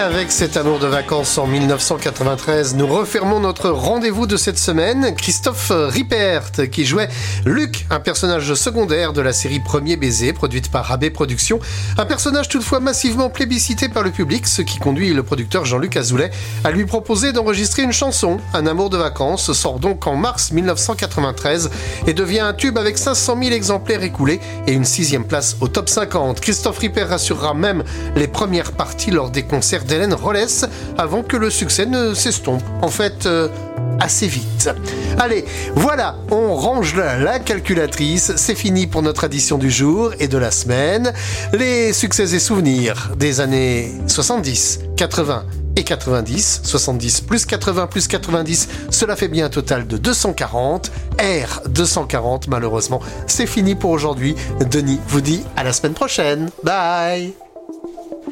avec cet amour de vacances en 1993, nous refermons notre rendez-vous de cette semaine. Christophe Rippert qui jouait Luc, un personnage secondaire de la série Premier Baiser, produite par AB Productions. Un personnage toutefois massivement plébiscité par le public, ce qui conduit le producteur Jean-Luc Azoulay à lui proposer d'enregistrer une chanson. Un amour de vacances sort donc en mars 1993 et devient un tube avec 500 000 exemplaires écoulés et une 6e place au top 50. Christophe Rippert rassurera même les premières parties lors des concerts d'Hélène Rollès avant que le succès ne s'estompe. En fait, assez vite. Allez, voilà, on range la calculatrice. C'est fini pour notre édition du jour et de la semaine. Les succès et souvenirs des années 70, 80 et 90, 70 plus 80 plus 90, cela fait bien un total de 240. R 240, malheureusement, c'est fini pour aujourd'hui. Denis vous dit à la semaine prochaine. Bye.